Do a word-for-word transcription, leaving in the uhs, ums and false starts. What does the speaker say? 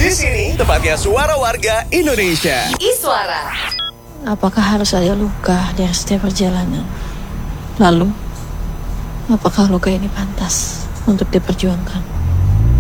Di sini tempatnya suara warga Indonesia. Iswara. Apakah harus ada luka dari setiap perjalanan? Lalu, apakah luka ini pantas untuk diperjuangkan?